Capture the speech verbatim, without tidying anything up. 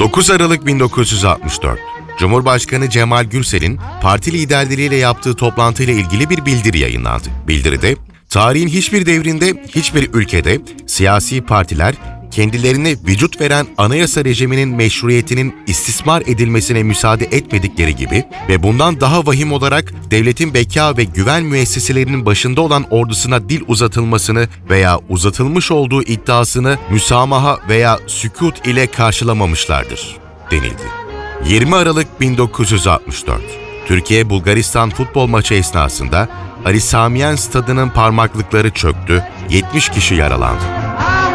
dokuz Aralık bin dokuz yüz altmış dört, Cumhurbaşkanı Cemal Gürsel'in parti liderleriyle yaptığı toplantıyla ilgili bir bildiri yayınlandı. Bildiride, tarihin hiçbir devrinde, hiçbir ülkede siyasi partiler kendilerine vücut veren anayasa rejiminin meşruiyetinin istismar edilmesine müsaade etmedikleri gibi ve bundan daha vahim olarak devletin beka ve güven müesseselerinin başında olan ordusuna dil uzatılmasını veya uzatılmış olduğu iddiasını müsamaha veya sükût ile karşılamamışlardır, denildi. yirmi Aralık bin dokuz yüz altmış dört, Türkiye-Bulgaristan futbol maçı esnasında Ali Sami Yen stadının parmaklıkları çöktü, yetmiş kişi yaralandı.